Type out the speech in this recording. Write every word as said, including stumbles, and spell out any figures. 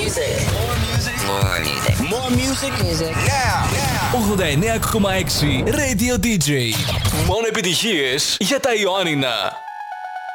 music. More music. More music. More music. Music. Now. Now. ογδόντα εννέα κόμμα έξι Radio ντι τζέι. Μόνο επιτυχίες για τα Ιωάννινα.